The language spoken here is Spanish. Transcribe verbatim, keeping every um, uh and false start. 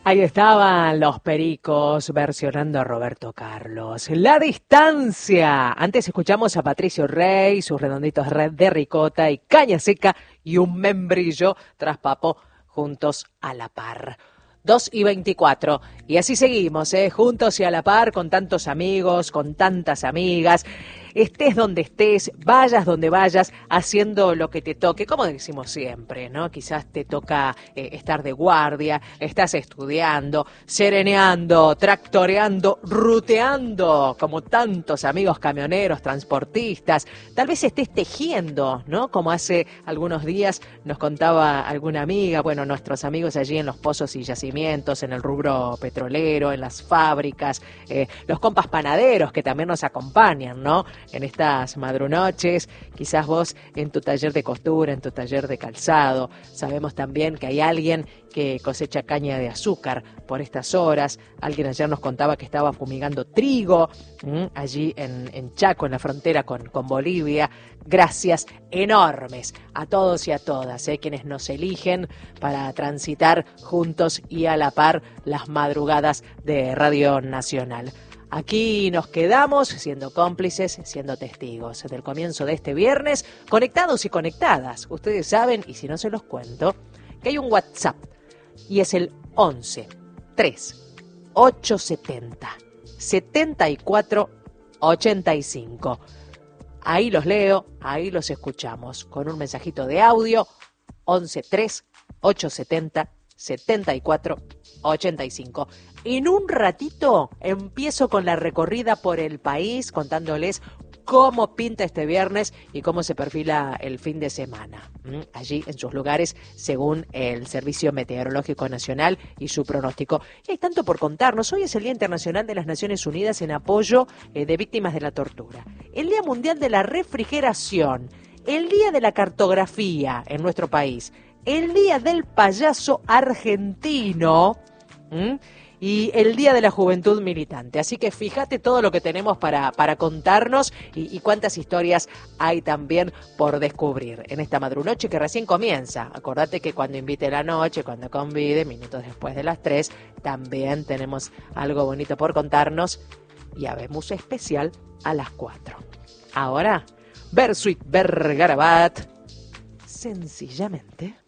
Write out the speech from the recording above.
Ahí estaban los Pericos versionando a Roberto Carlos. La distancia. Antes escuchamos a Patricio Rey, sus redonditos de ricota y caña seca y un membrillo tras papo juntos a la par. dos y veinticuatro. Y así seguimos, ¿eh? Juntos y a la par, con tantos amigos, con tantas amigas. Estés donde estés, vayas donde vayas, haciendo lo que te toque, como decimos siempre, ¿no? Quizás te toca eh, estar de guardia, estás estudiando, sereneando, tractoreando, ruteando, como tantos amigos camioneros, transportistas. Tal vez estés tejiendo, ¿no? Como hace algunos días nos contaba alguna amiga, bueno, nuestros amigos allí en los pozos y yacimientos, en el rubro petrolero, en las fábricas, eh, los compas panaderos que también nos acompañan, ¿no? En estas madrunoches, quizás vos en tu taller de costura, en tu taller de calzado. Sabemos también que hay alguien que cosecha caña de azúcar por estas horas. Alguien ayer nos contaba que estaba fumigando trigo ¿m? allí en, en Chaco, en la frontera con, con Bolivia. Gracias enormes a todos y a todas, ¿eh? quienes nos eligen para transitar juntos y a la par las madrugadas de Radio Nacional. Aquí nos quedamos siendo cómplices, siendo testigos del comienzo de este viernes, conectados y conectadas. Ustedes saben, y si no se los cuento, que hay un WhatsApp y es el once tres ochocientos setenta setenta y cuatro ochenta y cinco. Ahí los leo, ahí los escuchamos con un mensajito de audio once tres ochocientos setenta setenta y cuatro ochenta y cinco. En un ratito empiezo con la recorrida por el país contándoles cómo pinta este viernes y cómo se perfila el fin de semana. ¿Mm? Allí en sus lugares según el Servicio Meteorológico Nacional y su pronóstico. Y hay tanto por contarnos. Hoy es el Día Internacional de las Naciones Unidas en apoyo eh, de víctimas de la tortura. El Día Mundial de la Refrigeración. El Día de la Cartografía en nuestro país. El Día del Payaso Argentino. ¿Mm? Y el Día de la Juventud Militante. Así que fíjate todo lo que tenemos para, para contarnos y, y cuántas historias hay también por descubrir en esta madrunoche que recién comienza. Acordate que cuando invite la noche, cuando convide, minutos después de las tres, también tenemos algo bonito por contarnos y habemos especial a las cuatro. Ahora, Bersuit Bergarabat, sencillamente...